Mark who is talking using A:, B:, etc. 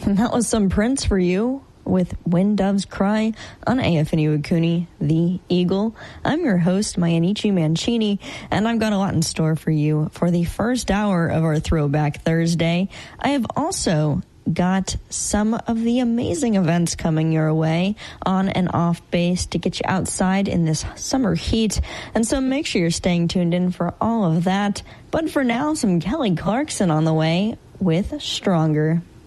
A: That was some Prince for you with When Doves Cry on AFNU Ikuni, the Eagle. I'm your host, Mayanichi Mancini, and I've got a lot in store for you for the first hour of our Throwback Thursday. I have also got some of the amazing events coming your way on and off base to get you outside in this summer heat. And so make sure you're staying tuned in for all of that. But for now, some Kelly Clarkson on the way with Stronger.